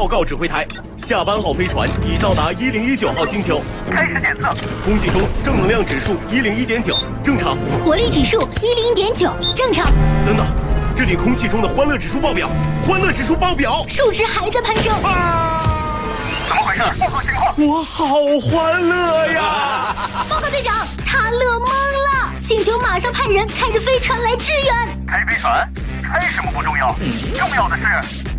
报告指挥台，下班号飞船已到达1019号星球， 开始检测。 空气中正能量指数101.9，正常。 活力指数101.9，正常。 等等，这里空气中的欢乐指数爆表， 数值还在攀升。 怎么回事？报告情况。 我好欢乐呀！ 报告队长，他乐懵了，星球马上派人开着飞船来支援。 开飞船？开什么不重要，重要的是